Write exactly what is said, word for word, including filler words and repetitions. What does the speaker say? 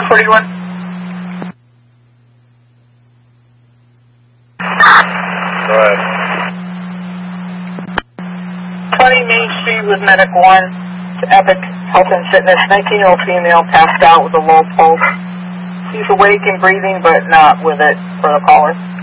forty-one. Go ahead. twenty Main Street with Medic one to Epic Health and Fitness. nineteen-year-old female passed out with a low pulse. She's awake and breathing, but not with it for the caller.